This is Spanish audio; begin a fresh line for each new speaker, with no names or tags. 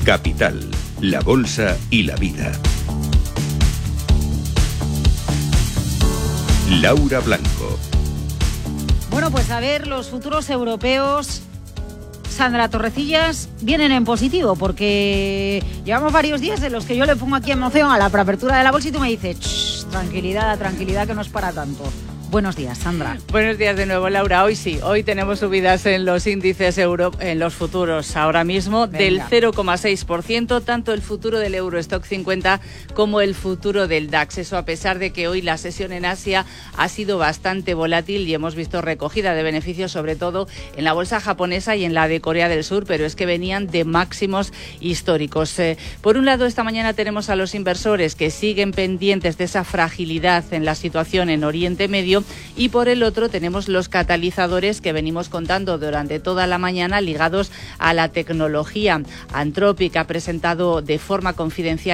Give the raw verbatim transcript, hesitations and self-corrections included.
Capital, la bolsa y la vida. Laura Blanco.
Bueno, pues a ver, los futuros europeos, Sandra Torrecillas, vienen en positivo porque llevamos varios días en los que yo le pongo aquí emoción a la preapertura de la bolsa y tú me dices, tranquilidad, tranquilidad, que no es para tanto. Buenos días, Sandra.
Buenos días de nuevo, Laura. Hoy sí, hoy tenemos subidas en los índices euro, en los futuros ahora mismo. Venga. Del cero coma seis por ciento, tanto el futuro del Eurostock cincuenta como el futuro del DAX. Eso a pesar de que hoy la sesión en Asia ha sido bastante volátil y hemos visto recogida de beneficios, sobre todo en la bolsa japonesa y en la de Corea del Sur, pero es que venían de máximos históricos. Eh, por un lado, esta mañana tenemos a los inversores que siguen pendientes de esa fragilidad en la situación en Oriente Medio, y por el otro tenemos los catalizadores que venimos contando durante toda la mañana ligados a la tecnología. Anthropic ha presentado de forma confidencial